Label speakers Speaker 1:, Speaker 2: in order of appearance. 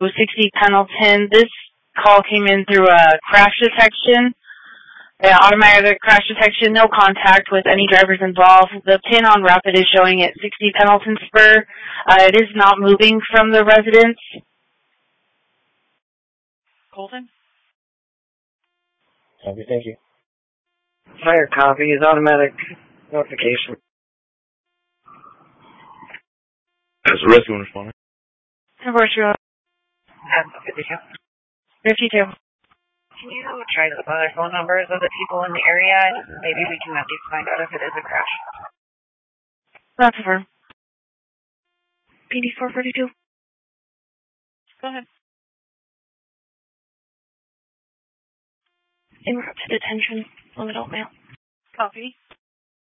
Speaker 1: 60 Pendleton. This call came in through a crash detection. Automatic crash detection, no contact with any drivers involved. The pin on Rapid is showing at 60 Pendleton Spur. It is not moving from the residence.
Speaker 2: Colton?
Speaker 3: Copy, thank you.
Speaker 4: Fire copy is automatic notification.
Speaker 5: That's a rescue responder.
Speaker 1: Virtual.
Speaker 4: 52.
Speaker 1: 52.
Speaker 4: Can you try the other phone numbers of the people in the area? Maybe we can at least find out if it is a crash.
Speaker 1: That's her.
Speaker 2: PD 442. Go ahead. En route to detention on adult male.
Speaker 1: Copy.